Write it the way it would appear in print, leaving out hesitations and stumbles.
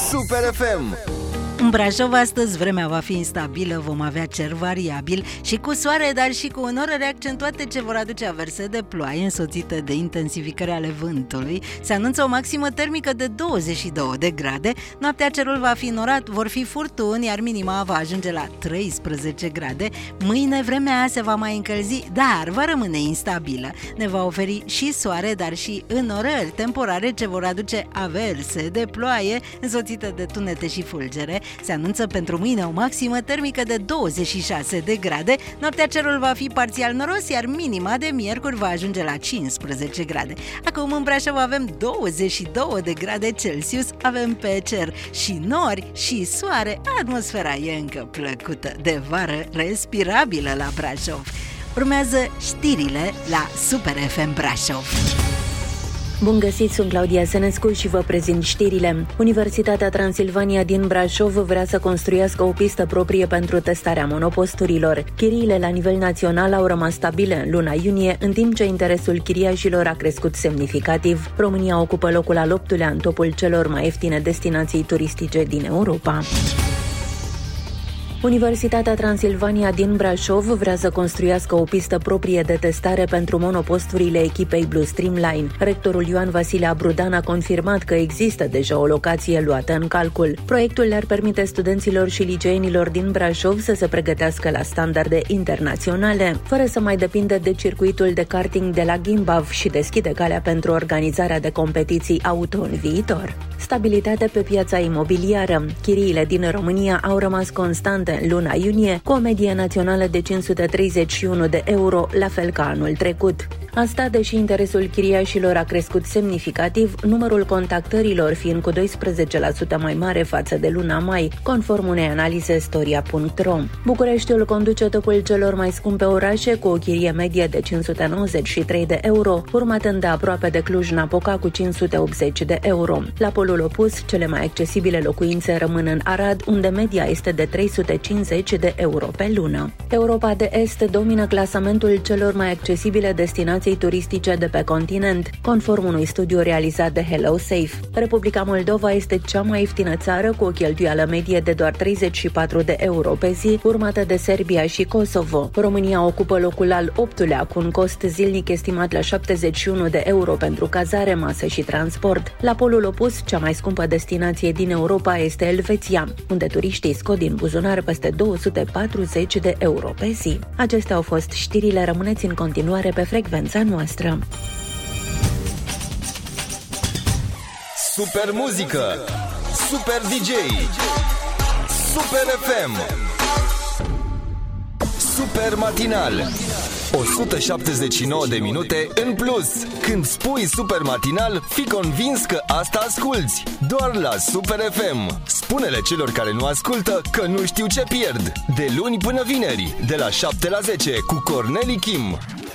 Super FM. În Brașov astăzi vremea va fi instabilă, vom avea cer variabil și cu soare, dar și cu orele accentuate ce vor aduce averse de ploaie însoțită de intensificări ale vântului. Se anunță o maximă termică de 22 de grade, noaptea cerul va fi norat, vor fi furtuni, iar minima va ajunge la 13 grade. Mâine vremea se va mai încălzi, dar va rămâne instabilă. Ne va oferi și soare, dar și înnorări temporare ce vor aduce averse de ploaie însoțită de tunete și fulgere. Se anunță pentru mâine o maximă termică de 26 de grade, noaptea cerul va fi parțial noros, iar minima de miercuri va ajunge la 15 grade. Acum în Brașov avem 22 de grade Celsius, avem pe cer și nori și soare, atmosfera e încă plăcută de vară, respirabilă la Brașov. Urmează știrile la Super FM Brașov. Bun găsit, sunt Claudia Senescu și vă prezint știrile. Universitatea Transilvania din Brașov vrea să construiască o pistă proprie pentru testarea monoposturilor. Chiriile la nivel național au rămas stabile în luna iunie, în timp ce interesul chiriașilor a crescut semnificativ. România ocupă locul al 8-lea în topul celor mai ieftine destinații turistice din Europa. Universitatea Transilvania din Brașov vrea să construiască o pistă proprie de testare pentru monoposturile echipei Blue Streamline. Rectorul Ioan Vasile Abrudan a confirmat că există deja o locație luată în calcul. Proiectul le-ar permite studenților și liceenilor din Brașov să se pregătească la standarde internaționale, fără să mai depindă de circuitul de karting de la Gimbav și deschide calea pentru organizarea de competiții auto în viitor. Stabilitate pe piața imobiliară. Chiriile din România au rămas constante în luna iunie, cu o medie națională de 531 de euro, la fel ca anul trecut. Asta, deși interesul chiriașilor a crescut semnificativ, numărul contactărilor fiind cu 12% mai mare față de luna mai, conform unei analize Storia.ro. Bucureștiul conduce topul celor mai scumpe orașe, cu o chirie medie de 593 de euro, urmat îndeaproape de Cluj-Napoca cu 580 de euro. La polul opus, cele mai accesibile locuințe rămân în Arad, unde media este de 350 de euro pe lună. Europa de Est domină clasamentul celor mai accesibile destinații turistice de pe continent, conform unui studiu realizat de HelloSafe. Republica Moldova este cea mai ieftină țară, cu o cheltuială medie de doar 34 de euro pe zi, urmată de Serbia și Kosovo. România ocupă locul al 8-lea, cu un cost zilnic estimat la 71 de euro pentru cazare, masă și transport. La polul opus, cea mai scumpă destinație din Europa este Elveția, unde turiștii scot din buzunar peste 240 de euro pe zi. Acestea au fost știrile, rămâneți în continuare pe frecvența noastră. Super muzică, super DJ, Super FM, super matinal, 179 de minute în plus. Când spui super matinal, fii convins că asta asculți doar la Super FM. Spune-le celor care nu ascultă că nu știu ce pierd. De luni până vineri, de la 7 la 10, cu Corneli Kim.